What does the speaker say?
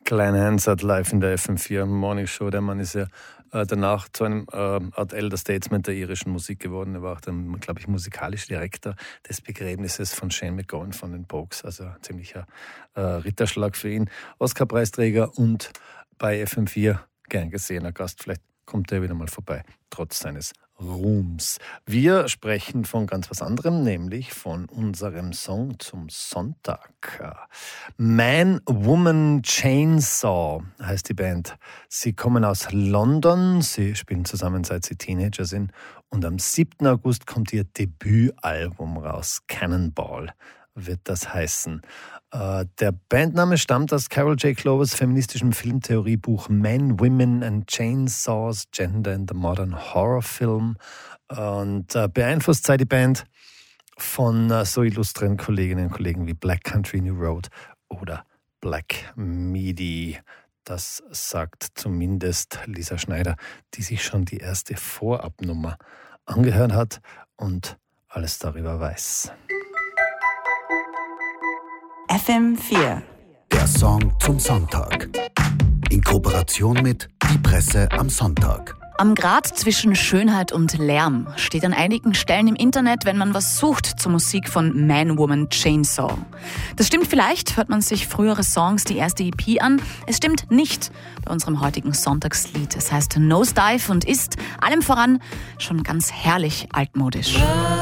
Klein Hansard live in der FM4 Morning Show. Der Mann ist ja danach zu einem Art Elder Statesman der irischen Musik geworden. Er war auch dann, glaube ich, musikalischer Direktor des Begräbnisses von Shane MacGowan von den Pogues. Also ein ziemlicher Ritterschlag für ihn. Oscar-Preisträger und bei FM4 gern gesehener Gast. Vielleicht kommt er wieder mal vorbei, trotz seines Ruhms. Wir sprechen von ganz was anderem, nämlich von unserem Song zum Sonntag. Man, Woman, Chainsaw heißt die Band. Sie kommen aus London, sie spielen zusammen, seit sie Teenager sind. Und am 7. August kommt ihr Debütalbum raus, Cannonball wird das heißen. Der Bandname stammt aus Carol J. Clovers feministischem Filmtheoriebuch Men, Women and Chainsaws, Gender in the Modern Horror Film. Und beeinflusst sei die Band von so illustren Kolleginnen und Kollegen wie Black Country New Road oder Black Midi. Das sagt zumindest Lisa Schneider, die sich schon die erste Vorabnummer angehört hat und alles darüber weiß. FM4. Der Song zum Sonntag. In Kooperation mit Die Presse am Sonntag. Am Grat zwischen Schönheit und Lärm steht an einigen Stellen im Internet, wenn man was sucht zur Musik von Man, Woman, Chainsaw. Das stimmt vielleicht, hört man sich frühere Songs, die erste EP an. Es stimmt nicht bei unserem heutigen Sonntagslied. Es heißt Nosedive und ist allem voran schon ganz herrlich altmodisch.